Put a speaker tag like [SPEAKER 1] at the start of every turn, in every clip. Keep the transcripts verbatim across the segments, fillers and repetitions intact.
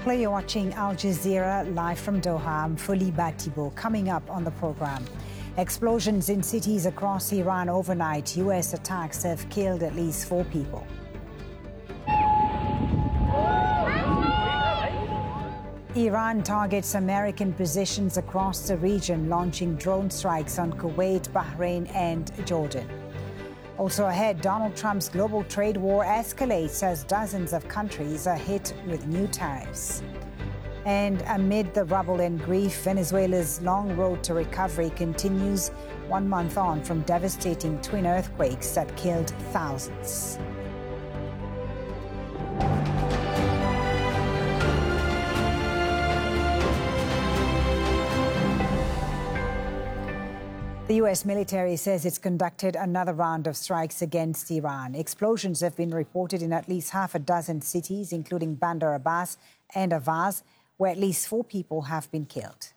[SPEAKER 1] Hello, you're watching Al Jazeera live from Doha. I'm Fuliba Thibault. Coming up on the program, explosions in cities across Iran overnight. U S attacks have killed at least four people. Iran targets American positions across the region, launching drone strikes on Kuwait, Bahrain and Jordan. Also ahead, Donald Trump's global trade war escalates as dozens of countries are hit with new tariffs. And amid the rubble and grief, Venezuela's long road to recovery continues one month on from devastating twin earthquakes that killed thousands. The U S military says it's conducted another round of strikes against Iran. Explosions have been reported in at least half a dozen cities, including Bandar Abbas and Avaz, where at least four people have been killed.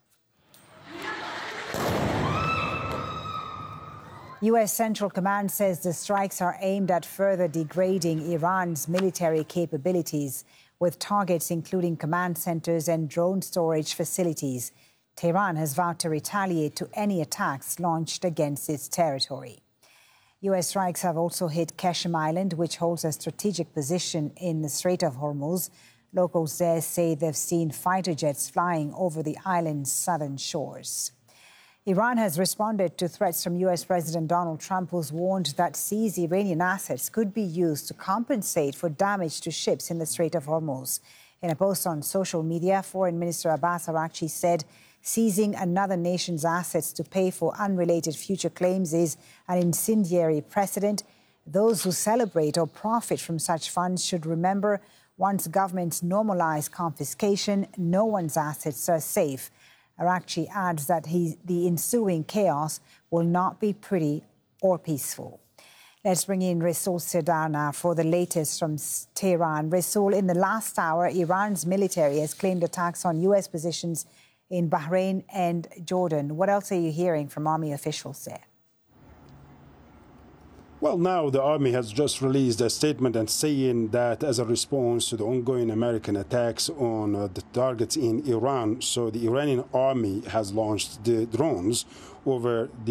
[SPEAKER 1] U S Central Command says the strikes are aimed at further degrading Iran's military capabilities, with targets including command centers and drone storage facilities. Tehran has vowed to retaliate to any attacks launched against its territory. U S strikes have also hit Qasem Island, which holds a strategic position in the Strait of Hormuz. Locals there say they've seen fighter jets flying over the island's southern shores. Iran has responded to threats from U S President Donald Trump, who's warned that seized Iranian assets could be used to compensate for damage to ships in the Strait of Hormuz. In a post on social media, Foreign Minister Abbas Araghchi said seizing another nation's assets to pay for unrelated future claims is an incendiary precedent. Those who celebrate or profit from such funds should remember, once governments normalize confiscation, no one's assets are safe. Araghchi adds that he, the ensuing chaos will not be pretty or peaceful. Let's bring in Rasool Serdar now for the latest from Tehran. Rasool, in the last hour, Iran's military has claimed attacks on U S positions in Bahrain and Jordan. What else are you hearing from army officials there?
[SPEAKER 2] Well, now the army has just released a statement and saying that as a response to the ongoing American attacks on uh, the targets in Iran, so the Iranian army has launched the drones over the